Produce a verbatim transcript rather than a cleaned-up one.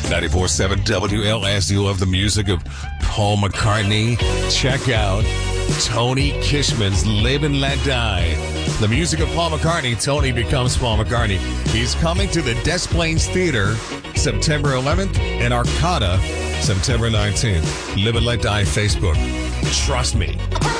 ninety-four point seven W L S. You love the music of Paul McCartney? Check out Tony Kishman's Live and Let Die. The music of Paul McCartney, Tony becomes Paul McCartney. He's coming to the Des Plaines Theater September eleventh and Arcata September nineteenth. Live and Let Die Facebook. Trust me.